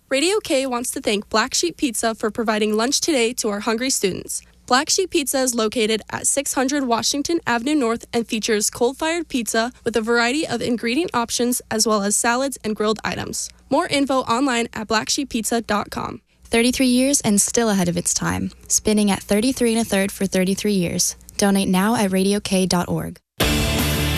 Radio K wants to thank Black Sheep Pizza for providing lunch today to our hungry students. Black Sheep Pizza is located at 600 Washington Avenue North and features coal-fired pizza with a variety of ingredient options as well as salads and grilled items. More info online at blacksheeppizza.com. 33 years and still ahead of its time. Spinning at 33 1/3 for 33 years. Donate now at radiok.org.